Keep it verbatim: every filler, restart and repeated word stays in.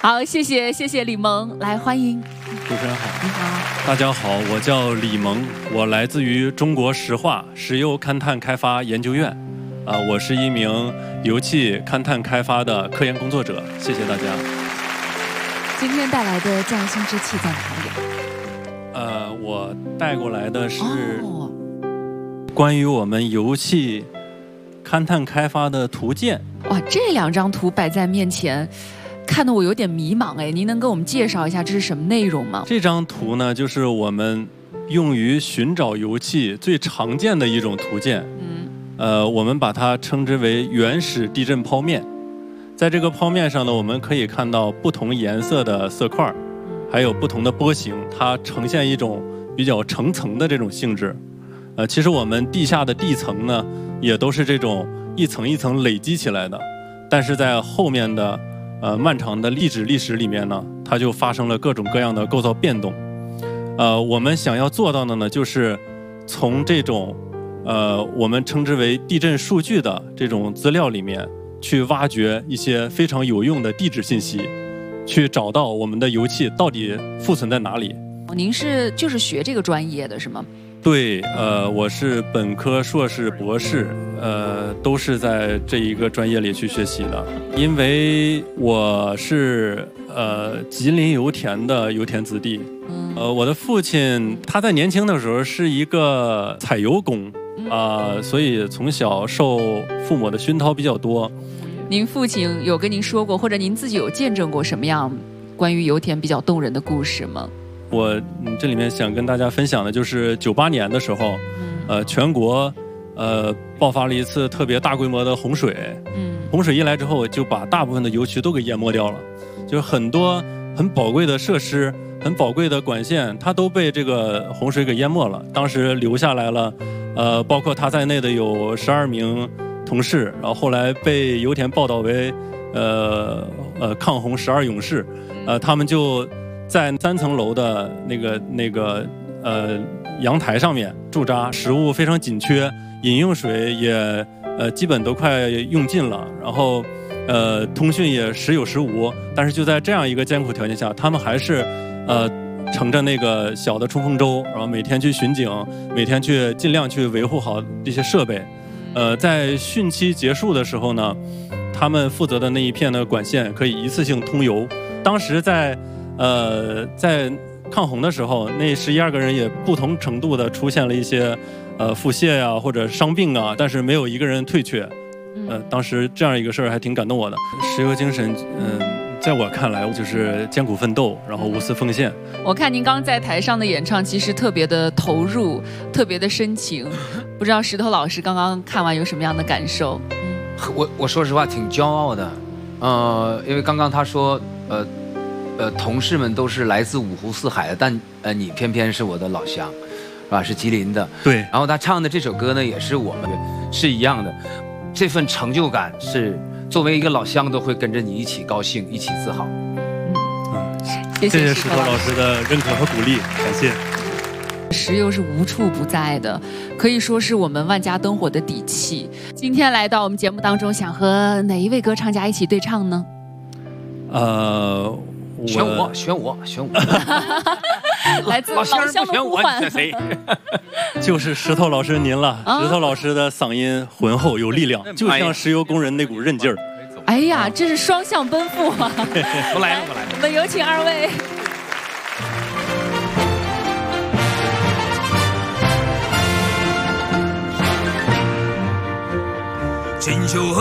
好，谢谢谢谢李萌，来欢迎。 主持人好， 你好， 大家好，我叫李萌，我来自于中国石化石油勘探开发研究院，啊、呃，我是一名油气勘探开发的科研工作者，谢谢大家。 今天带来的匠心之气在哪里？ 呃，我带过来的是哦关于我们油气勘探开发的图鉴。 哇，这两张图摆在面前，看得我有点迷茫哎，您能给我们介绍一下这是什么内容吗？ 这张图呢，就是我们用于寻找油气最常见的一种图鉴。嗯，呃，我们把它称之为原始地震剖面。在这个剖面上呢，我们可以看到不同颜色的色块，还有不同的波形，它呈现一种比较层层的这种性质。呃，其实我们地下的地层呢，也都是这种一层一层累积起来的，但是在后面的呃漫长的历史历史里面呢，它就发生了各种各样的构造变动。呃，我们想要做到的呢，就是从这种呃我们称之为地震数据的这种资料里面，去挖掘一些非常有用的地质信息，去找到我们的油气到底富存在哪里。 您是就是学这个专业的是吗？ 对，呃，我是本科、硕士、博士，呃，都是在这一个专业里去学习的。因为我是呃吉林油田的油田子弟，呃，我的父亲他在年轻的时候是一个采油工，啊、呃，所以从小受父母的熏陶比较多。 您父亲有跟您说过，或者您自己有见证过什么样关于油田比较动人的故事吗？ 我嗯，这里面想跟大家分享的就是九八年的时候，呃，全国呃爆发了一次特别大规模的洪水。嗯，洪水一来之后，就把大部分的油区都给淹没掉了，就是很多很宝贵的设施、很宝贵的管线，它都被这个洪水给淹没了。当时留下来了，呃，包括他在内的有十二名同事，然后后来被油田报道为呃呃抗洪十二勇士，呃，他们就在三层楼的那个那个呃阳台上面驻扎，食物非常紧缺，饮用水也呃基本都快用尽了，然后呃通讯也时有时无。但是就在这样一个艰苦条件下，他们还是呃乘着那个小的冲锋舟，然后每天去巡警，每天去尽量去维护好这些设备。呃，在汛期结束的时候呢，他们负责的那一片的管线可以一次性通油。当时在呃，在抗洪的时候，那十一二个人也不同程度的出现了一些呃腹泻呀、啊、或者伤病啊，但是没有一个人退却。呃，当时这样一个事儿还挺感动我的。石油精神，嗯、呃，在我看来就是艰苦奋斗，然后无私奉献。 我看您刚在台上的演唱，其实特别的投入，特别的深情。不知道石头老师刚刚看完有什么样的感受？ 嗯，我我说实话挺骄傲的，呃，因为刚刚他说，呃。呃，同事们都是来自五湖四海的，但呃，你偏偏是我的老乡，是吧？是吉林的。 对。 然后他唱的这首歌呢，也是我们是一样的，这份成就感是作为一个老乡都会跟着你一起高兴，一起自豪。 嗯，谢谢石头老师的认可和鼓励，感谢。 石油是无处不在的，可以说是我们万家灯火的底气。今天来到我们节目当中，想和哪一位歌唱家一起对唱呢？ 呃。 选我，选我，选我！ 来自老乡的呼唤， 选谁？ 就是石头老师您了。 啊、 石头老师的嗓音浑厚有力量，就像石油工人那股韧劲儿。 哎呀，这是双向奔赴啊！ 我来了，我来了。 我们有请二位。 锦绣河